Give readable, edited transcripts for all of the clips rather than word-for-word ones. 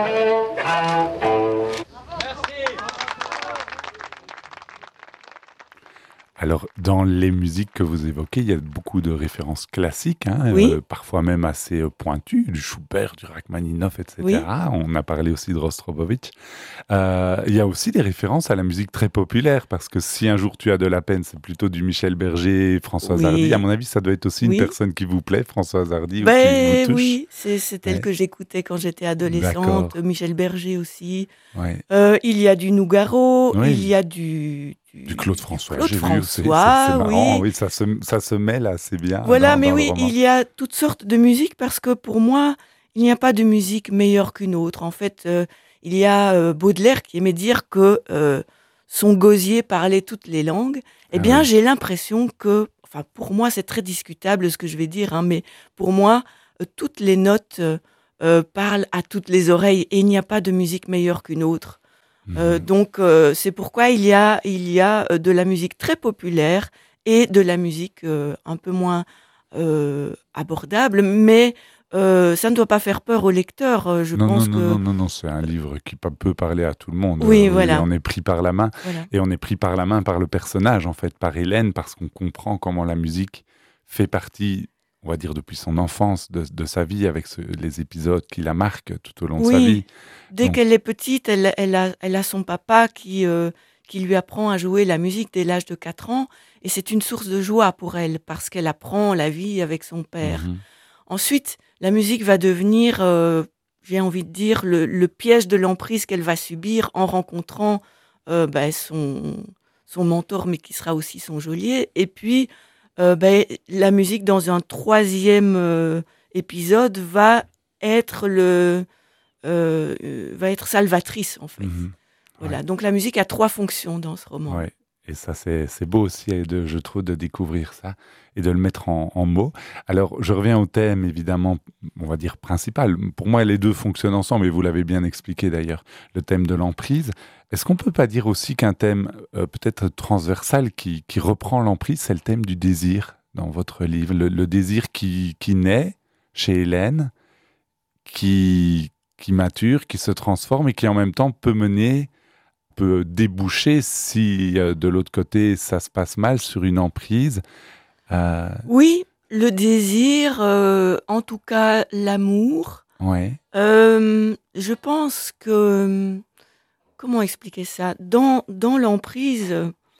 Alors, dans les musiques que vous évoquez, il y a beaucoup de références classiques, hein, Oui, parfois même assez pointues, du Schubert, du Rachmaninoff, oui. etc. On a parlé aussi de Rostropovitch. Il y a aussi des références à la musique très populaire, parce que si un jour tu as de la peine, c'est plutôt du Michel Berger, Françoise Hardy. À Oui, mon avis, ça doit être aussi une oui. personne qui vous plaît, Françoise Hardy, ou qui vous Ben touche. oui, c'est elle Ouais, que j'écoutais quand j'étais adolescente, d'accord. Michel Berger aussi. Ouais. Il y a du Nougaro, il Oui, y a du, du du, Claude du François, Claude j'ai vu aussi. C'est François, marrant, oui. oui, ça se mêle assez bien Voilà, mais dans le oui, roman. il y a toutes sortes de musiques parce que pour moi, il n'y a pas de musique meilleure qu'une autre. En fait, il y a Baudelaire qui aimait dire que son gosier parlait toutes les langues. Eh Ah bien, oui. j'ai l'impression que, enfin, pour moi, c'est très discutable ce que je vais dire, hein, mais pour moi, toutes les notes parlent à toutes les oreilles et il n'y a pas de musique meilleure qu'une autre. Mhm. Donc, c'est pourquoi il y a de la musique très populaire et de la musique un peu moins abordable, mais ça ne doit pas faire peur au lecteur. Je Non, non, pense non, non, que non, non, c'est un livre qui peut parler à tout le monde. oui, Oui, oui, voilà, on est pris par la main. voilà. Et on est pris par la main par le personnage, en fait, par Hélène, parce qu'on comprend comment la musique fait partie, on va dire, depuis son enfance, de sa vie, avec les épisodes qui la marquent tout au long de sa Oui, vie. dès Donc, qu'elle est petite, elle a son papa qui lui apprend à jouer la musique dès l'âge de 4 ans, et c'est une source de joie pour elle parce qu'elle apprend la vie avec son père. mhm, Ensuite, la musique va devenir, j'ai envie de dire, le piège de l'emprise qu'elle va subir en rencontrant son mentor, mais qui sera aussi son geôlier. Et puis, la musique, dans un troisième épisode, être va être salvatrice, en fait. mhm, Voilà. ouais. Donc, la musique a trois fonctions dans ce roman. Ouais. Et ça, c'est beau aussi, je trouve, de découvrir ça et de le mettre en mots. Alors, je reviens au thème, évidemment, on va dire principal. Pour moi, les deux fonctionnent ensemble, et vous l'avez bien expliqué d'ailleurs, le thème de l'emprise. Est-ce qu'on peut pas dire aussi qu'un thème peut-être transversal qui reprend l'emprise, c'est le thème du désir dans votre livre, le désir qui naît chez Hélène, qui mature, qui se transforme et qui en même temps peut déboucher si de l'autre côté ça se passe mal sur une emprise. Euh, Oui, le désir, en tout cas l'amour. ouais. Je pense que, comment expliquer ça? Dans l'emprise,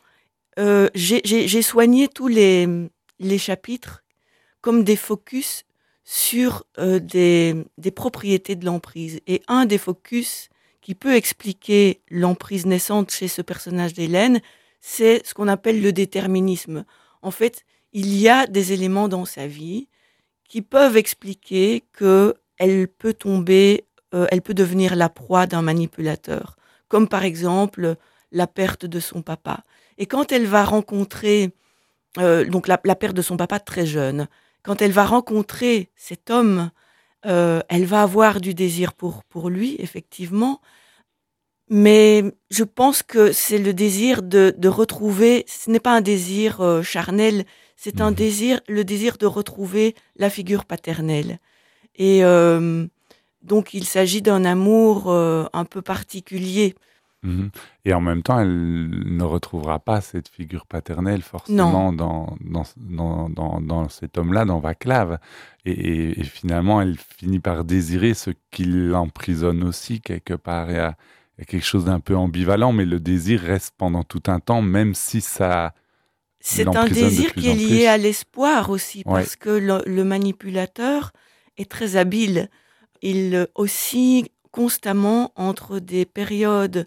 j'ai soigné tous les chapitres comme des focus sur des propriétés de l'emprise. Et un des focus qui peut expliquer l'emprise naissante chez ce personnage d'Hélène, c'est ce qu'on appelle le déterminisme. En fait, il y a des éléments dans sa vie qui peuvent expliquer qu'elle peut tomber, elle peut devenir la proie d'un manipulateur, comme par exemple la perte de son papa. Et quand elle va rencontrer, donc la perte de son papa très jeune, quand elle va rencontrer cet homme, elle va avoir du désir pour lui, effectivement, mais je pense que c'est le désir de retrouver, ce n'est pas un désir charnel, c'est un Mhm. désir, le désir de retrouver la figure paternelle. Et donc il s'agit d'un amour un peu particulier. Mhm. Et en même temps, elle ne retrouvera pas cette figure paternelle Non, forcément dans cet homme-là, dans Vaclav. Et finalement, elle finit par désirer ce qui l'emprisonne aussi quelque part. Il y a quelque chose d'un peu ambivalent, mais le désir reste pendant tout un temps, même si ça c'est un l'emprisonne de désir plus qui est en lié à plus. l'espoir aussi, Ouais. parce que le manipulateur est très habile. Il oscille constamment entre des périodes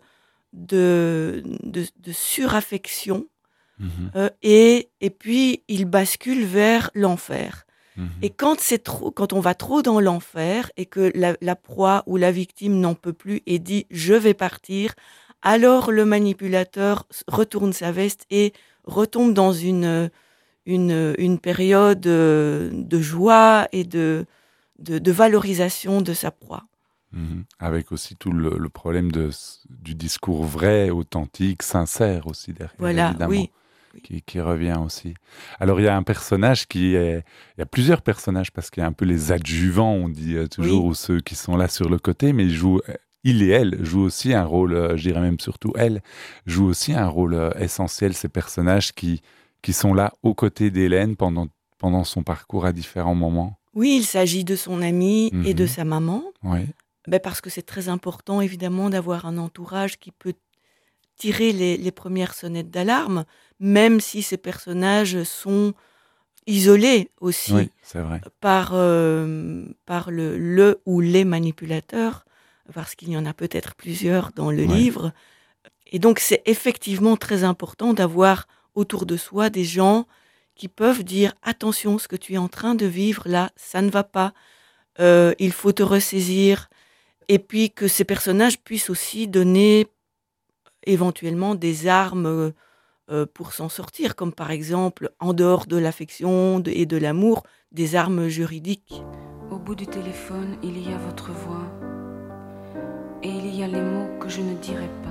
de suraffection Mhm. et puis il bascule vers l'enfer. Et Mhm. quand on va trop dans l'enfer et que la proie ou la victime n'en peut plus et dit je vais partir, alors le manipulateur retourne sa veste et retombe dans une période de joie et de valorisation de sa proie. Mhm. Avec aussi tout le problème du discours vrai, authentique, sincère aussi derrière, Voilà, évidemment, oui. Oui. qui revient aussi. Alors il y a un personnage il y a plusieurs personnages parce qu'il y a un peu les adjuvants, on dit toujours, Oui. ou ceux qui sont là sur le côté, mais il joue il et elle jouent aussi un rôle, je dirais même surtout elle, jouent aussi un rôle essentiel, ces personnages qui sont là aux côtés d'Hélène pendant son parcours à différents moments. Oui, il s'agit de son amie et de Mhm. sa maman, Oui, parce que c'est très important évidemment d'avoir un entourage qui peut tirer les premières sonnettes d'alarme, même si ces personnages sont isolés aussi oui, c'est vrai. par le ou les manipulateurs, parce qu'il y en a peut-être plusieurs dans le Oui, livre. Et donc c'est effectivement très important d'avoir autour de soi des gens qui peuvent dire: «Attention, ce que tu es en train de vivre là, ça ne va pas, il faut te ressaisir». Et puis que ces personnages puissent aussi donner éventuellement des armes, pour s'en sortir, comme par exemple, en dehors de l'affection et de l'amour, des armes juridiques. Au bout du téléphone, il y a votre voix. Et il y a les mots que je ne dirai pas.